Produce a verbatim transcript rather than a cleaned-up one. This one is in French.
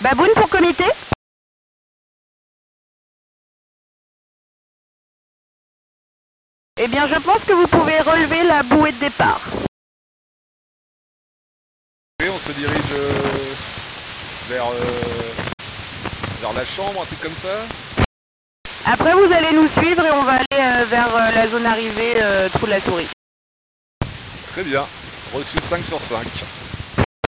Baboune pour comité? Eh bien, je pense que vous pouvez relever la bouée de départ. Et on se dirige euh, vers, euh, vers la chambre, un truc comme ça. Après, vous allez nous suivre et on va aller euh, vers euh, la zone arrivée, euh, trou de la souris. Très bien, reçu cinq sur cinq.